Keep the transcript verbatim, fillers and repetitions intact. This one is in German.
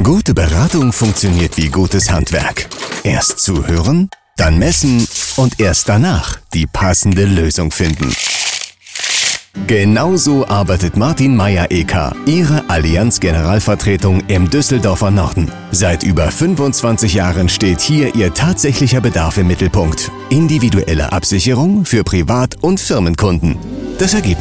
Gute Beratung funktioniert wie gutes Handwerk. Erst zuhören, dann messen und erst danach die passende Lösung finden. Genauso arbeitet Martin Meyer-Eker, Ihre Allianz-Generalvertretung im Düsseldorfer Norden. Seit über fünfundzwanzig Jahren steht hier Ihr tatsächlicher Bedarf im Mittelpunkt. Individuelle Absicherung für Privat- und Firmenkunden. Das Ergebnis